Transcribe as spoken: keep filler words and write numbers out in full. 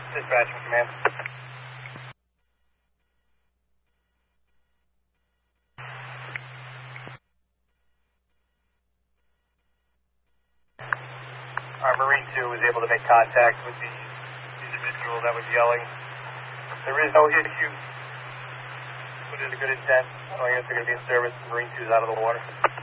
Dispatch from command. Our Marine two was able to make contact with the individual that was yelling. There is no issue, but it's a good intent. So I guess they're going to be in service. Marine two is out of the water.